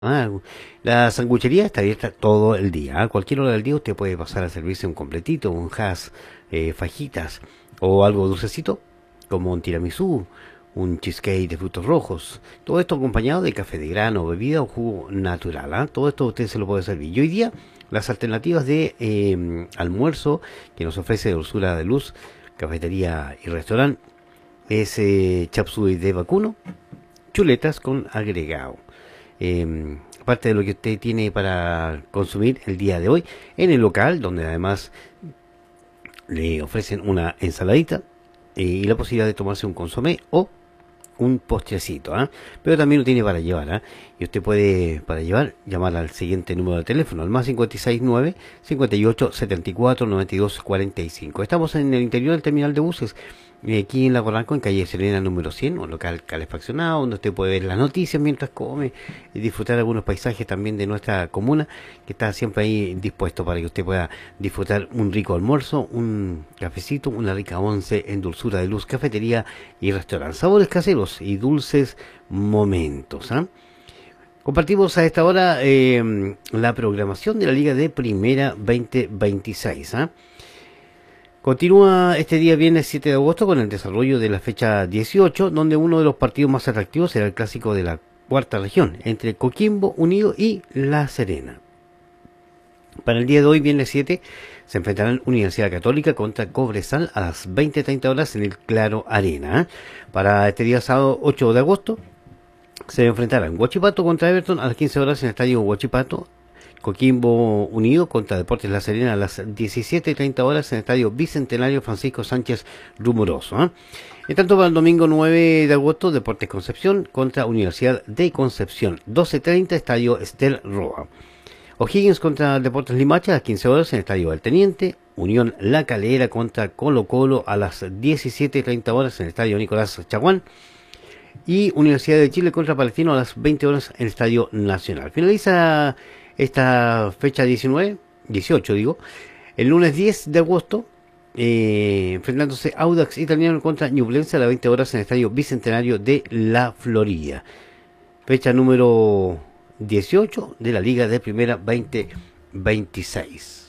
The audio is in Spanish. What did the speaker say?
Ah, la sanguchería está abierta todo el día. A cualquier hora del día usted puede pasar a servirse un completito, un hash, fajitas o algo dulcecito, como un tiramisú, un cheesecake de frutos rojos. Todo esto acompañado de café de grano, bebida o jugo natural. ¿Ah? Todo esto usted se lo puede servir. Y hoy día las alternativas de almuerzo que nos ofrece Dulzura de Luz, cafetería y restaurante es chap suey de vacuno, chuletas con agregado. Aparte de lo que usted tiene para consumir el día de hoy en el local, donde además le ofrecen una ensaladita y la posibilidad de tomarse un consomé o un postrecito, ¿ah? Pero también lo tiene para llevar, ¿ah? Y usted puede, para llevar, llamar al siguiente número de teléfono, al más 569 58 74 92 45. Estamos en el interior del terminal de buses, aquí en La Barranco, en calle Serena número 100, un local calefaccionado, donde usted puede ver las noticias mientras come y disfrutar algunos paisajes también de nuestra comuna, que está siempre ahí dispuesto para que usted pueda disfrutar un rico almuerzo, un cafecito, una rica once en Dulzura de Luz, cafetería y restaurante. Sabores caseros y dulces momentos, ¿ah? Compartimos a esta hora la programación de la Liga de Primera 2026, ¿ah? Continúa este día viernes 7 de agosto con el desarrollo de la fecha 18, donde uno de los partidos más atractivos será el clásico de la cuarta región, entre Coquimbo Unido y La Serena. Para el día de hoy, viernes 7, se enfrentarán Universidad Católica contra Cobresal a las 20:30 horas en el Claro Arena. Para este día sábado 8 de agosto, se enfrentarán Huachipato contra Everton a las 15 horas en el Estadio Huachipato. Coquimbo Unido contra Deportes La Serena a las 17:30 horas en el Estadio Bicentenario Francisco Sánchez Rumoroso. En tanto, para el domingo 9 de agosto, Deportes Concepción contra Universidad de Concepción, 12:30, Estadio Estel Roa. O'Higgins contra Deportes Limache a las 15 horas en el Estadio del Teniente. Unión La Calera contra Colo Colo a las 17:30 horas en el Estadio Nicolás Chaguán. Y Universidad de Chile contra Palestino a las 20 horas en el Estadio Nacional. Finaliza esta fecha 18 digo, el lunes 10 de agosto, enfrentándose Audax Italiano contra Ñublense a las 20 horas en el Estadio Bicentenario de La Florida. Fecha número 18 de la Liga de Primera 2026.